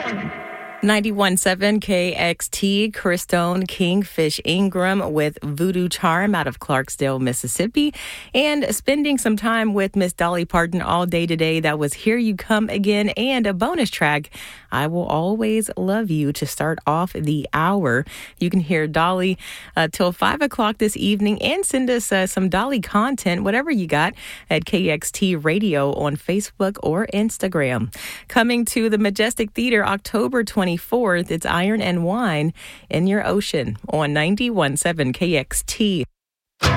91.7 KXT, Christone Kingfish Ingram with Voodoo Charm out of Clarksdale, Mississippi, and spending some time with Miss Dolly Parton all day today. That was Here You Come Again, and a bonus track, I Will Always Love You, to start off the hour. You can hear Dolly till 5 o'clock this evening, and send us some Dolly content, whatever you got, at KXT Radio on Facebook or Instagram. Coming to the Majestic Theater October 24th, it's Iron and Wine in Your Ocean on 91.7 KXT.